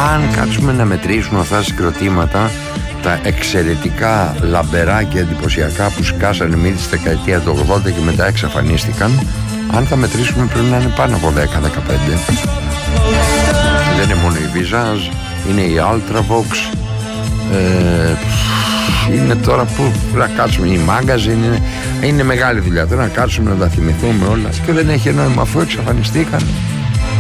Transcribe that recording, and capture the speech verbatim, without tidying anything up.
αν κάτσουμε να μετρήσουμε αυτά τα συγκροτήματα, τα εξαιρετικά λαμπερά και εντυπωσιακά που σκάσανε μύτη στη δεκαετία του ογδόντα και μετά εξαφανίστηκαν, αν θα μετρήσουμε πρέπει να είναι πάνω από δέκα δεκαπέντε. Δεν είναι μόνο η Visage, είναι η Ultravox, ε, είναι τώρα που να κάτσουμε, η Magazine, είναι, είναι μεγάλη δουλειά τώρα να κάτσουμε να τα θυμηθούμε όλα και δεν έχει νόημα αφού εξαφανιστήκαν.